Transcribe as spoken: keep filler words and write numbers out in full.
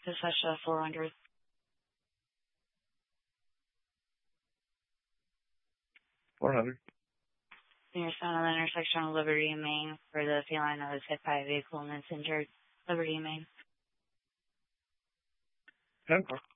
Sasha four hundred. four hundred. And you're found on the intersection of Liberty and Main for the feline that was hit by a vehicle and is injured. Liberty and Main. ten four.